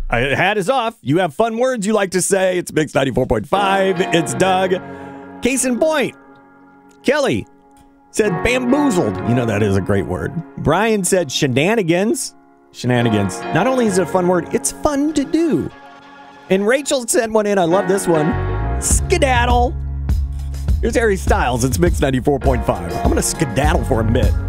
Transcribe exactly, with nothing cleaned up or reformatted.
I, hat is off. You have fun words you like to say. It's Mix ninety-four point five. It's Doug. Case in point, Kelly said bamboozled. You know that is a great word. Brian said shenanigans. Shenanigans. Not only is it a fun word, it's fun to do. And Rachel sent one in. I love this one. Skedaddle. Here's Harry Styles. It's Mix ninety-four point five. I'm going to skedaddle for a bit.